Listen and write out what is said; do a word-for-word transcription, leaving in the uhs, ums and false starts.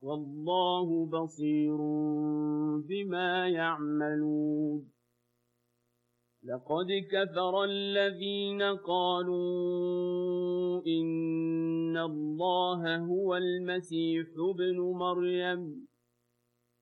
والله بصير بما يعملون لقد كفر الذين قالوا إن الله هو المسيح ابن مريم